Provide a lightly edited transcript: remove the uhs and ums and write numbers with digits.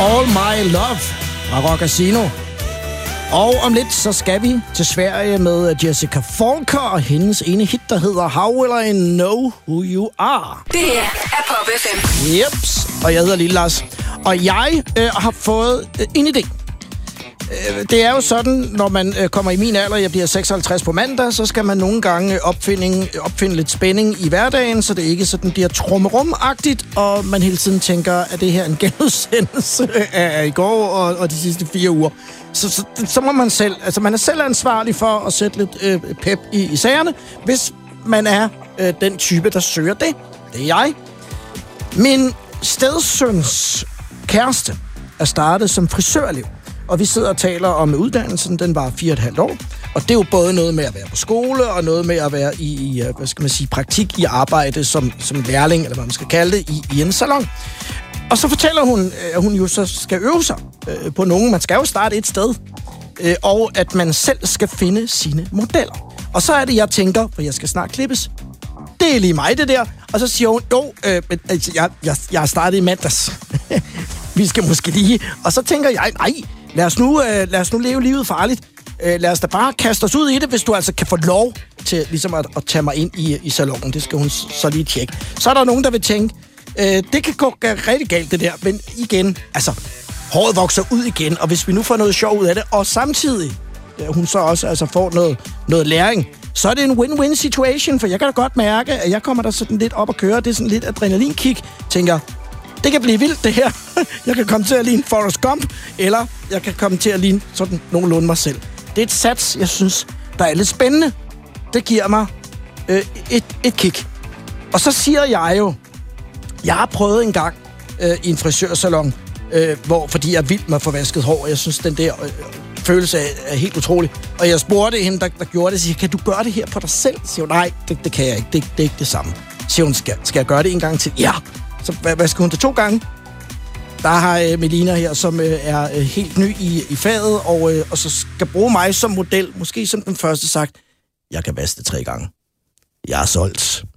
All My Love fra Rock Casino. Og om lidt, så skal vi til Sverige med Jessica Folker og hendes ene hit, der hedder How Will I Know Who You Are. Det her er Pop FM. Jeps, og jeg hedder Lille Lars. Og jeg har fået en idé. Det er jo sådan, når man kommer i min alder, jeg bliver 56 på mandag, så skal man nogle gange opfinde lidt spænding i hverdagen, så det ikke sådan bliver trummerum-agtigt, og man hele tiden tænker, at det her er en genudsendelse af i går og de sidste 4 uger. Så må man selv, altså man er selv ansvarlig for at sætte lidt pep i sagerne, hvis man er den type, der søger det. Det er jeg. Min stedsøns kæreste er startet som frisørliv. Og vi sidder og taler om uddannelsen, den var 4,5 år. Og det er jo både noget med at være på skole, og noget med at være i hvad skal man sige, praktik i arbejde som lærling, eller hvad man skal kalde det, i en salon. Og så fortæller hun, at hun jo så skal øve sig på nogen. Man skal jo starte et sted. Og at man selv skal finde sine modeller. Og så er det, jeg tænker, for jeg skal snart klippes. Det er lige mig, det der. Og så siger hun, jeg har startet i mandags. Vi skal måske lige... Og så tænker jeg, nej, lad os nu leve livet farligt. Lad os da bare kaste os ud i det, hvis du altså kan få lov til ligesom at tage mig ind i salonen. Det skal hun så lige tjekke. Så er der nogen, der vil tænke, det kan gå rigtig galt det der. Men igen, altså, håret vokser ud igen. Og hvis vi nu får noget sjov ud af det, og samtidig hun så også altså får noget læring, så er det en win-win situation, for jeg kan da godt mærke, at jeg kommer der sådan lidt op at køre. Det er sådan lidt adrenalinkick. Tænker, det kan blive vildt, det her. Jeg kan komme til at ligne Forrest Gump, eller jeg kan komme til at ligne sådan nogenlunde mig selv. Det er et sats, jeg synes, der er lidt spændende. Det giver mig et kick. Og så siger jeg jo, jeg har prøvet en gang i en frisørsalon, fordi jeg er vild med at få vasket hår, og jeg synes, den der følelse er helt utrolig. Og jeg spurgte hende, der gjorde det, siger, kan du gøre det her på dig selv? Siger hun, nej, det kan jeg ikke. Det er ikke det samme. Siger hun, skal jeg gøre det en gang til? Ja. Så hvad skal hun til 2 gange? Der har Melina her, som er helt ny i faget, og så skal bruge mig som model, måske som den første sagt, jeg kan vaske det 3 gange. Jeg er solgt.